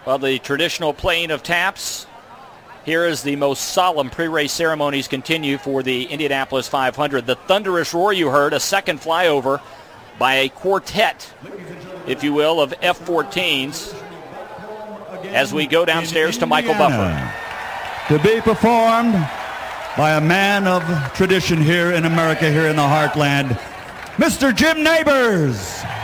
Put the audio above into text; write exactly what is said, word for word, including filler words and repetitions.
Well, the traditional playing of taps here as the most solemn pre-race ceremonies continue for the Indianapolis five hundred. The thunderous roar you heard, a second flyover by a quartet, if you will, of F fourteens as we go downstairs to Michael Buffer. To be performed by a man of tradition here in America, here in the heartland, Mister Jim Neighbors.